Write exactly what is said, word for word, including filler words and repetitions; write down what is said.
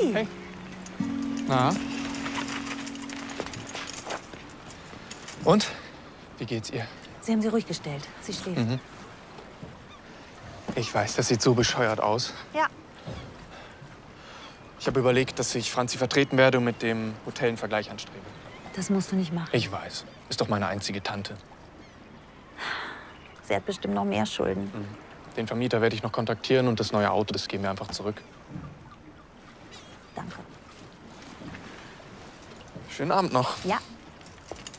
Hi. Hey. Na? Und? Wie geht's ihr? Sie haben sie ruhig gestellt. Sie schläft. Mhm. Ich weiß, das sieht so bescheuert aus. Ja. Ich habe überlegt, dass ich Franzi vertreten werde und mit dem Hotel einen Vergleich anstrebe. Das musst du nicht machen. Ich weiß. Ist doch meine einzige Tante. Sie hat bestimmt noch mehr Schulden. Mhm. Den Vermieter werde ich noch kontaktieren und das neue Auto, das geben wir einfach zurück. Danke. Schönen Abend noch. Ja.